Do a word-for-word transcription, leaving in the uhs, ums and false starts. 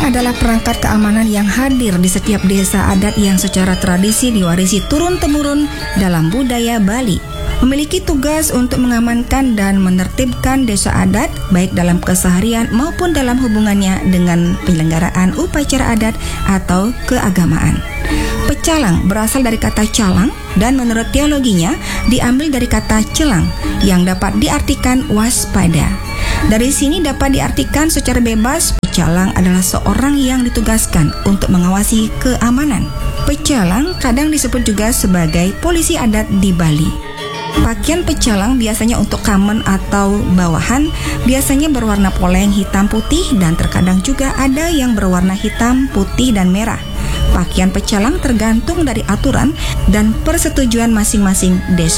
adalah perangkat keamanan yang hadir di setiap desa adat yang secara tradisi diwarisi turun-temurun dalam budaya Bali. Memiliki tugas untuk mengamankan dan menertibkan desa adat baik dalam keseharian maupun dalam hubungannya dengan penyelenggaraan upacara adat atau keagamaan. Pecalang berasal dari kata calang dan menurut teologinya diambil dari kata celang yang dapat diartikan waspada. Dari sini dapat diartikan secara bebas, pecalang adalah seorang yang ditugaskan untuk mengawasi keamanan. Pecalang kadang disebut juga sebagai polisi adat di Bali. Pakaian pecalang biasanya untuk kamen atau bawahan, biasanya berwarna poleng hitam putih dan terkadang juga ada yang berwarna hitam, putih, dan merah. Pakaian pecalang tergantung dari aturan dan persetujuan masing-masing desa